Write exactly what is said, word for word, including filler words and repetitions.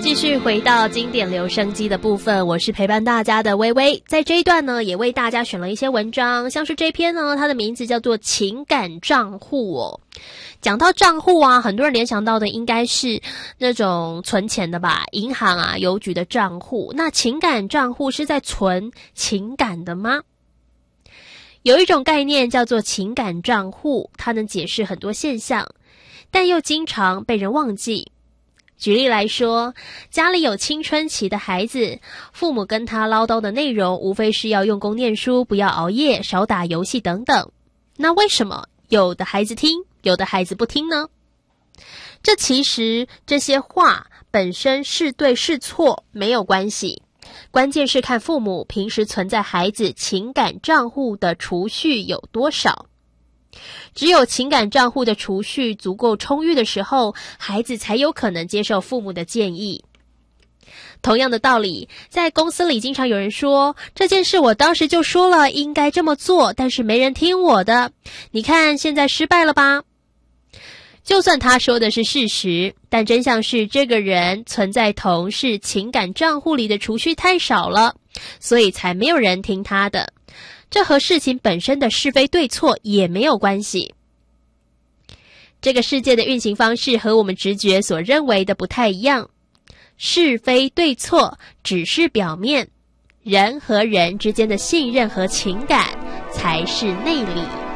继续回到经典留声机的部分，我是陪伴大家的微微。在这一段呢，也为大家选了一些文章，像是这篇呢，它的名字叫做情感账户哦。讲到账户啊，很多人联想到的应该是那种存钱的吧，银行啊、邮局的账户。那情感账户是在存情感的吗？有一种概念叫做情感账户，它能解释很多现象，但又经常被人忘记。举例来说，家里有青春期的孩子，父母跟他唠叨的内容无非是要用功念书，不要熬夜，少打游戏等等。那为什么有的孩子听，有的孩子不听呢？这其实这些话本身是对是错没有关系，关键是看父母平时存在孩子情感账户的储蓄有多少。只有情感账户的储蓄足够充裕的时候，孩子才有可能接受父母的建议。同样的道理，在公司里经常有人说，这件事我当时就说了应该这么做，但是没人听我的，你看现在失败了吧。就算他说的是事实，但真相是这个人存在同事情感账户里的储蓄太少了，所以才没有人听他的。这和事情本身的是非对错也没有关系。这个世界的运行方式和我们直觉所认为的不太一样，是非对错只是表面，人和人之间的信任和情感才是内里。